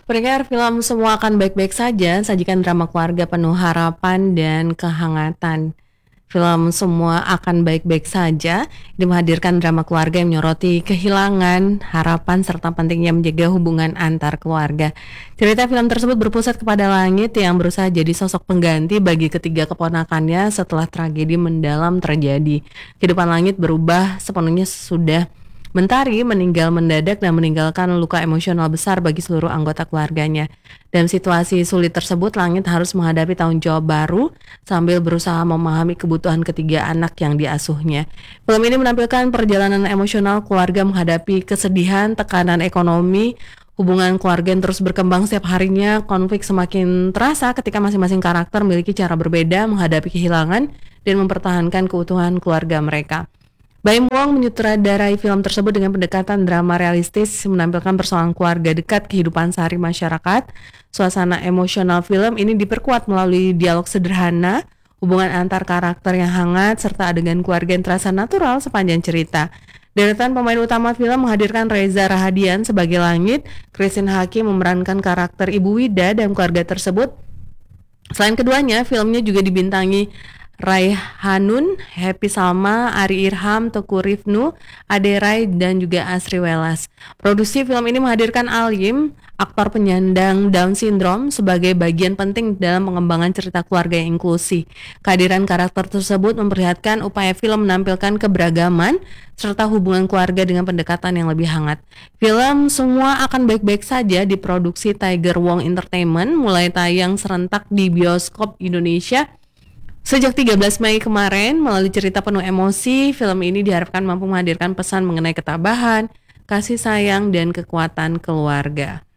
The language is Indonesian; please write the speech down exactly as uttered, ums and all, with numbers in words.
Pendengar film Semua Akan Baik-Baik Saja sajikan drama keluarga penuh harapan dan kehangatan. Film Semua Akan Baik-Baik Saja ini menghadirkan drama keluarga yang menyoroti kehilangan, harapan, serta pentingnya menjaga hubungan antar keluarga. Cerita film tersebut berpusat kepada Langit yang berusaha jadi sosok pengganti bagi ketiga keponakannya setelah tragedi mendalam terjadi. Kehidupan Langit berubah sepenuhnya sudah Mentari meninggal mendadak dan meninggalkan luka emosional besar bagi seluruh anggota keluarganya. Dalam situasi sulit tersebut, Langit harus menghadapi tanggung jawab baru sambil berusaha memahami kebutuhan ketiga anak yang diasuhnya. Film ini menampilkan perjalanan emosional keluarga menghadapi kesedihan, tekanan ekonomi, hubungan keluarga yang terus berkembang setiap harinya. Konflik semakin terasa ketika masing-masing karakter memiliki cara berbeda menghadapi kehilangan dan mempertahankan keutuhan keluarga mereka. Baim Wong menyutradarai film tersebut dengan pendekatan drama realistis, menampilkan persoalan keluarga dekat, kehidupan sehari masyarakat. Suasana emosional film ini diperkuat melalui dialog sederhana, hubungan antar karakter yang hangat, serta adegan keluarga yang terasa natural sepanjang cerita. Deretan pemain utama film menghadirkan Reza Rahadian sebagai Langit, Christine Hakim memerankan karakter Ibu Wida dan keluarga tersebut. Selain keduanya, filmnya juga dibintangi Raihanun, Happy Salma, Ari Irham, Teguh Rifnu, Ade Rai, dan juga Asri Welas. Produksi film ini menghadirkan Alim, aktor penyandang Down Syndrome, sebagai bagian penting dalam pengembangan cerita keluarga yang inklusi. Kehadiran karakter tersebut memperlihatkan upaya film menampilkan keberagaman serta hubungan keluarga dengan pendekatan yang lebih hangat. Film Semua Akan Baik-Baik Saja diproduksi Tiger Wong Entertainment, mulai tayang serentak di bioskop Indonesia sejak tiga belas Mei kemarin. Melalui cerita penuh emosi, film ini diharapkan mampu menghadirkan pesan mengenai ketabahan, kasih sayang, dan kekuatan keluarga.